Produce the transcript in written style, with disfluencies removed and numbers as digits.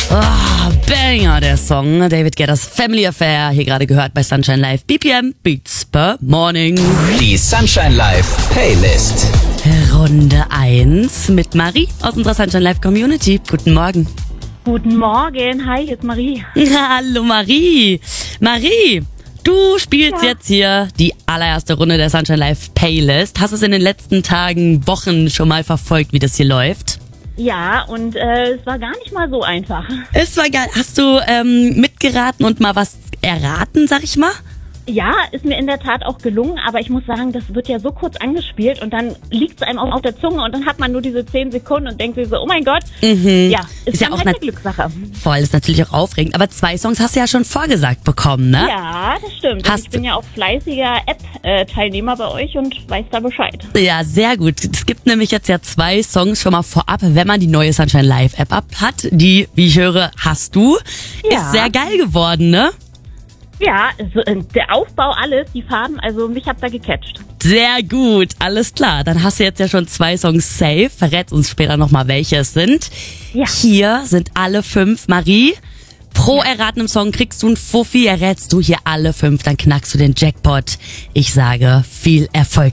Banger, der Song. David Guetta's Family Affair. Hier gerade gehört bei Sunshine Live. BPM Beats per Morning. Die Sunshine Live Playlist. Runde 1 mit Marie aus unserer Sunshine Live Community. Guten Morgen. Guten Morgen, hi, hier ist Marie. Hallo Marie. Marie, du spielst jetzt hier die allererste Runde der Sunshine Live Playlist. Hast du es in den letzten Tagen, Wochen schon mal verfolgt, wie das hier läuft? Ja, und es war gar nicht mal so einfach. Es war geil. Hast du mitgeraten und mal was erraten, sag ich mal? Ja, ist mir in der Tat auch gelungen, aber ich muss sagen, das wird ja so kurz angespielt und dann liegt es einem auch auf der Zunge und dann hat man nur diese 10 Sekunden und denkt sich so, oh mein Gott. Ja, ist ja auch eine Glückssache. Voll, ist natürlich auch aufregend. Aber 2 Songs hast du ja schon vorgesagt bekommen, ne? Ja, das stimmt. Und ich bin ja auch fleißiger App-Teilnehmer bei euch und weiß da Bescheid. Ja, sehr gut. Es gibt nämlich jetzt ja 2 Songs schon mal vorab, wenn man die neue Sunshine Live App hat. Die, wie ich höre, hast du. Ja. Ist sehr geil geworden, ne? Ja, der Aufbau, alles, die Farben, also mich habt da gecatcht. Sehr gut, alles klar. Dann hast du jetzt ja schon 2 Songs safe. Verrät uns später nochmal, welche es sind. Ja. Hier sind alle 5. Marie, pro erratenem Song kriegst du einen Fuffi. Errätst du hier alle 5, dann knackst du den Jackpot. Ich sage, viel Erfolg